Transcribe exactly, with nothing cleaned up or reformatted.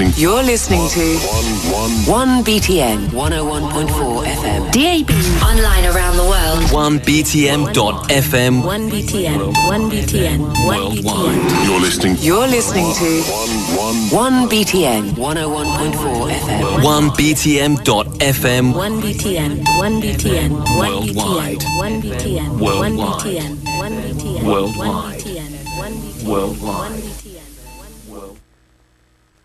listening. You're listening to one B T N one oh one point four F M. D A B. Online around the world. one B T M dot F M. one B T N. one B T N. one B T N. You're listening. You're listening to one B T N one oh one point four F M. one B T M dot F M. one B T N. one B T N. one B T N. one B T N. one B T N. one B T N. Worldwide. one B T N. one B T N. Worldwide. one B T N.